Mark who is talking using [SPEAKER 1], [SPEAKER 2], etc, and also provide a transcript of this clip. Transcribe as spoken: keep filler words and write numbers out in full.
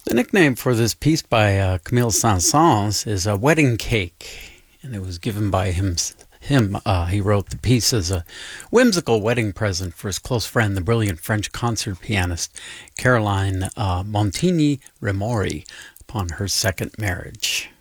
[SPEAKER 1] The nickname for this piece by uh, Camille Saint-Saëns is a wedding cake, and it was given by him. Him, uh, he wrote the piece as a whimsical wedding present for his close friend, the brilliant French concert pianist Caroline uh, Montigny-Remori, upon her second marriage.